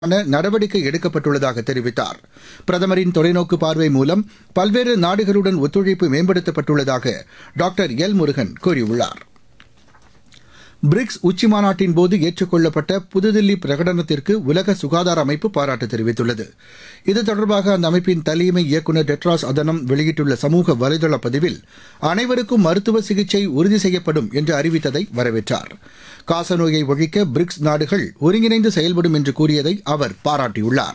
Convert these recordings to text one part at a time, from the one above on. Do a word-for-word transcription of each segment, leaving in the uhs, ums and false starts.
நடவடிக்கை எடுக்கப்பட்டுள்ளதாக தெரிவித்தார். பிரதமரின் தொலைநோக்கு பார்வை மூலம் பல்வேறு நாடுகளுடன் ஒத்துழைப்பு மேம்படுத்தப்பட்டுள்ளதாக டாக்டர் எல் முருகன் கூறியுள்ளார். பிரிக்ஸ் உச்சிமாநாட்டின் போது ஏற்றுக்கொள்ளப்பட்ட புதுதில்லி பிரகடனத்திற்கு உலக சுகாதார அமைப்பு பாராட்டு தெரிவித்துள்ளது. இது தொடர்பாக அந்த அமைப்பின் தலைமை இயக்குநர் டெட்ராஸ் அதனம் வெளியிட்டுள்ள சமூக வலைதள பதிவில் அனைவருக்கும் மருத்துவ சிகிச்சை உறுதி செய்யப்படும் என்று அறிவித்ததை வரவேற்றார். காசநோயை ஒழிக்க பிரிக்ஸ் நாடுகள் ஒருங்கிணைந்து செயல்படும் என்று கூறியதை அவர் பாராட்டியுள்ளார்.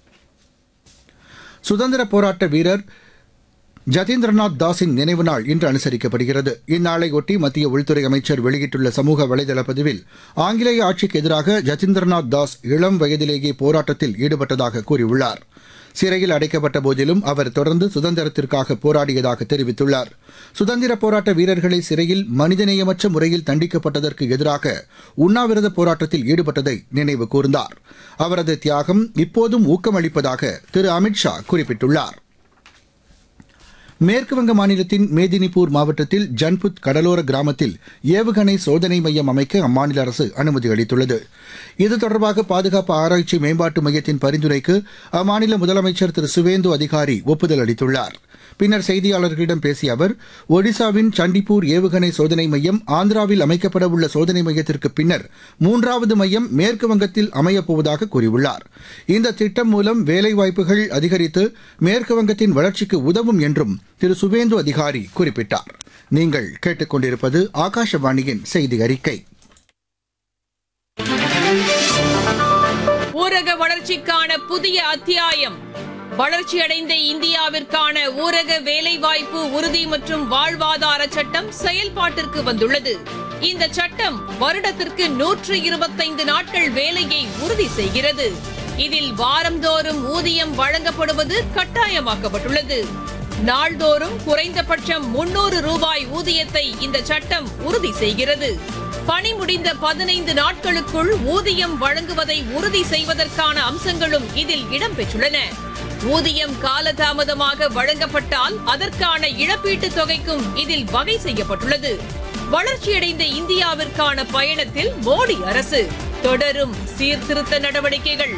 சுதந்திர போராட்ட வீரர் ஜதீந்திரநாத் தாஸின் நினைவு நாள் இன்று அனுசரிக்கப்படுகிறது. இந்நாளையொட்டி மத்திய உள்துறை அமைச்சர் வெளியிட்டுள்ள சமூக வலைதள பதிவில் ஆங்கிலேய ஆட்சிக்கு எதிராக ஜதீந்திரநாத் தாஸ் இளம் வயதிலேயே போராட்டத்தில் ஈடுபட்டதாக கூறியுள்ளார். சிறையில் அடைக்கப்பட்ட போதிலும் அவர் தொடர்ந்து சுதந்திரத்திற்காக போராடியதாக தெரிவித்துள்ளார். சுதந்திர போராட்ட வீரர்களை சிறையில் மனிதநேயமற்ற முறையில் தண்டிக்கப்பட்டதற்கு எதிராக உண்ணாவிரத போராட்டத்தில் ஈடுபட்டதை நினைவு கூர்ந்தார். அவரது தியாகம் இப்போதும் ஊக்கமளிப்பதாக திரு அமித்ஷா குறிப்பிட்டுள்ளார். மேற்குவங்க மாநிலத்தின் மேதினிபூர் மாவட்டத்தில் ஜன்புத் கடலோர கிராமத்தில் ஏவுகணை சோதனை மையம் அமைக்க அம்மாநில அரசு அனுமதி அளித்துள்ளது. இது தொடர்பாக பாதுகாப்பு ஆராய்ச்சி மேம்பாட்டு மையத்தின் பரிந்துரைக்கு அம்மாநில முதலமைச்சர் திரு சுவேந்து அதிகாரி ஒப்புதல் அளித்துள்ளார். பின்னர் செய்தியாளர்களிடம் பேசிய அவர், ஒடிசாவின் சண்டிப்பூர் ஏவுகணை சோதனை மையம் ஆந்திராவில் அமைக்கப்பட உள்ள சோதனை மையத்திற்கு பின்னர் மூன்றாவது மையம் மேற்குவங்கத்தில் அமையப்போவதாக கூறியுள்ளார். இந்த திட்டம் மூலம் வேலைவாய்ப்புகள் அதிகரித்து மேற்குவங்கத்தின் வளர்ச்சிக்கு உதவும் என்றும் திரு சுவேந்து அதிகாரி குறிப்பிட்டார். நீங்கள் கேட்டுக்கொண்டிருப்பது ஆகாஷவாணியின் செய்தி அறிக்கை. ஊரக வளர்ச்சிக்கான புதிய அத்தியாயம். வளர்ச்சியடைந்த இந்தியாவிற்கான ஊரக வேலைவாய்ப்பு உறுதி மற்றும் வாழ்வாதார சட்டம் செயல்பாட்டிற்கு வந்துள்ளது. இந்த சட்டம் வருடத்திற்கு நூற்று இருபத்தைந்து நாட்கள் வேலையை உறுதி செய்கிறது. இதில் வாரந்தோறும் ஊதியம் வழங்கப்படுவது கட்டாயமாக்கப்பட்டுள்ளது. நாள்தோறும் குறைந்தபட்சம் முன்னூறு ரூபாய் ஊதியத்தை இந்த சட்டம் உறுதி செய்கிறது. பணி முடிந்த பதினைந்து நாட்களுக்குள் ஊதியம் வழங்குவதை உறுதி செய்வதற்கான அம்சங்களும் இதில் இடம்பெற்றுள்ளன. ஊதியம் காலதாமதமாக வழங்கப்பட்டால் அதற்கான இழப்பீட்டுத் தொகைக்கும் இதில் வகை செய்யப்பட்டுள்ளது. வளர்ச்சியடைந்த இந்தியாவிற்கான பயணத்தில் மோடி அரசு தொடரும் சீர்திருத்த நடவடிக்கைகள்.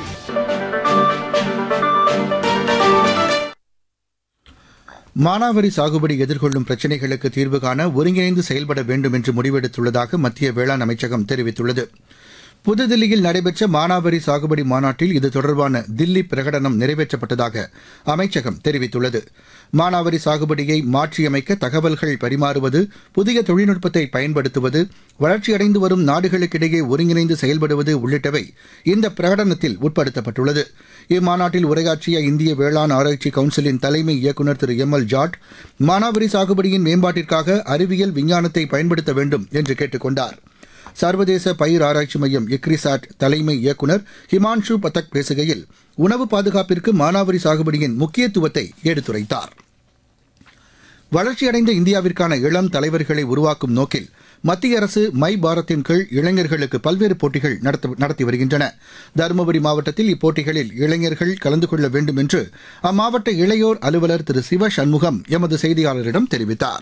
மானாவாரி சாகுபடி எதிர்கொள்ளும் பிரச்சினைகளுக்கு தீர்வு காண ஒருங்கிணைந்து செயல்பட வேண்டும் என்று முடிவெடுத்துள்ளதாக மத்திய வேளாண் அமைச்சகம் தெரிவித்துள்ளது. புதுதில்லியில் நடைபெற்ற மானாவாரி சாகுபடி மாநாட்டில் இது தொடர்பான தில்லி பிரகடனம் நிறைவேற்றப்பட்டதாக அமைச்சகம் தெரிவித்துள்ளது. மானாவாரி சாகுபடியை மாற்றியமைக்க தகவல்கள் பரிமாறுவது, புதிய தொழில்நுட்பத்தை பயன்படுத்துவது, வளர்ச்சியடைந்து வரும் நாடுகளுக்கிடையே ஒருங்கிணைந்து செயல்படுவது உள்ளிட்டவை இந்த பிரகடனத்தில் உட்படுத்தப்பட்டுள்ளது. இம்மாநாட்டில் உரையாற்றிய இந்திய வேளாண் ஆராய்ச்சி கவுன்சிலின் தலைமை இயக்குநர் திரு எம் எல் ஜாட், மானாவாரி சாகுபடியின் மேம்பாட்டிற்காக அறிவியல் விஞ்ஞானத்தை பயன்படுத்த வேண்டும் என்று கேட்டுக் கொண்டார். சர்வதேச பயிர் ஆராய்ச்சி மையம் இக்ரிசாட் தலைமை இயக்குநர் ஹிமான்ஷு பதக் பேசுகையில் உணவு பாதுகாப்பிற்கு மானாவாரி சாகுபடியின் முக்கியத்துவத்தை எடுத்துரைத்தார். வளர்ச்சியடைந்த இந்தியாவிற்கான இளம் தலைவர்களை உருவாக்கும் நோக்கில் மத்திய அரசு மை பாரத்தின் கீழ் இளைஞர்களுக்கு பல்வேறு போட்டிகள் நடத்தி வருகின்றன. தருமபுரி மாவட்டத்தில் இப்போட்டிகளில் இளைஞர்கள் கலந்து கொள்ள வேண்டும் என்று அம்மாவட்ட இளையோர் அலுவலர் திரு சிவ சண்முகம் எமது செய்தியாளரிடம் தெரிவித்தார்.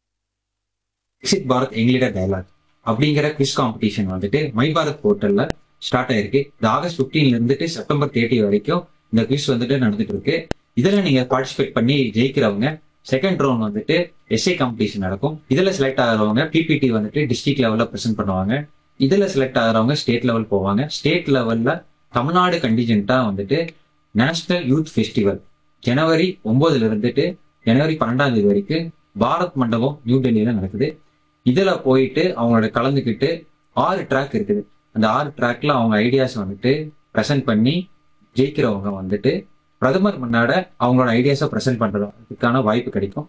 அப்படிங்கிற குவிஸ் காம்படிஷன் வந்துட்டு மை பாரத் போர்ட்டல்ல ஸ்டார்ட் ஆயிருக்கு. இந்த ஆகஸ்ட் பிப்டீன்ல இருந்துட்டு செப்டம்பர் தேர்ட்டி வரைக்கும் இந்த குவிஸ் வந்துட்டு நடந்துட்டு இருக்கு. இதுல நீங்க பார்ட்டிசிபேட் பண்ணி ஜெயிக்கிறவங்க செகண்ட் ரவுண்ட் வந்துட்டு எஸ்ஏ காம்படிஷன் நடக்கும். இதுல செலக்ட் ஆகிறவங்க பிபிடி வந்துட்டு டிஸ்ட்ரிக்ட் லெவல்ல பிரசென்ட் பண்ணுவாங்க. இதுல செலக்ட் ஆகிறவங்க ஸ்டேட் லெவல் போவாங்க. ஸ்டேட் லெவல்ல தமிழ்நாடு கண்டிஜென்ட்டா வந்துட்டு நேஷனல் யூத் ஃபெஸ்டிவல் ஜனவரி ஒன்பதுல இருந்துட்டு ஜனவரி பன்னெண்டாம் தேதி வரைக்கும் பாரத் மண்டபம் நியூ டெல்லியில நடக்குது. இதுல போயிட்டு அவங்களோட கலந்துக்கிட்டு ஆறு ட்ராக் இருக்குது. அந்த ஆறு ட்ராக்ல அவங்க ஐடியாஸ் வந்துட்டு ப்ரெசென்ட் பண்ணி ஜெயிக்கிறவங்க வந்துட்டு பிரதமர் முன்னாட அவங்களோட ஐடியாஸை ப்ரெசென்ட் பண்றதுக்கான வாய்ப்பு கிடைக்கும்.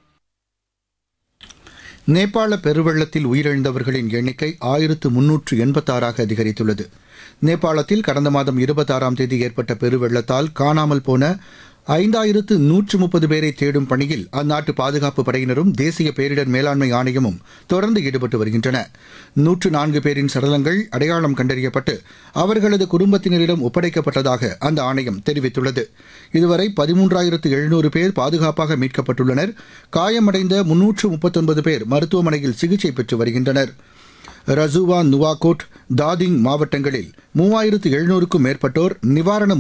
நேபாள பெருவெள்ளத்தில் உயிரிழந்தவர்களின் எண்ணிக்கை ஆயிரத்து முன்னூற்று எண்பத்தாறாக அதிகரித்துள்ளது. நேபாளத்தில் கடந்த மாதம் இருபத்தாறாம் தேதி ஏற்பட்ட பெருவெள்ளத்தால் காணாமல் போன ஐந்தாயிரத்து நூற்று முப்பது பேரை தேடும் பணியில் அந்நாட்டு பாதுகாப்பு படையினரும் தேசிய பேரிடர் மேலாண்மை ஆணையமும் தொடர்ந்து ஈடுபட்டு வருகின்றன. நூற்று நான்கு பேரின் சடலங்கள் அடையாளம் கண்டறியப்பட்டு அவர்களது குடும்பத்தினரிடம் ஒப்படைக்கப்பட்டதாக அந்த ஆணையம் தெரிவித்துள்ளது. இதுவரை பதிமூன்றாயிரத்து எழுநூறு பேர் பாதுகாப்பாக மீட்கப்பட்டுள்ளனர். காயமடைந்த முன்னூற்று முப்பத்தொன்பது பேர் மருத்துவமனையில் சிகிச்சை பெற்று வருகின்றனர். ரசுவா, நுவாகோட், தாதிங் மாவட்டங்களில் மூவாயிரத்து எழுநூறுக்கும் மேற்பட்டோர் நிவாரண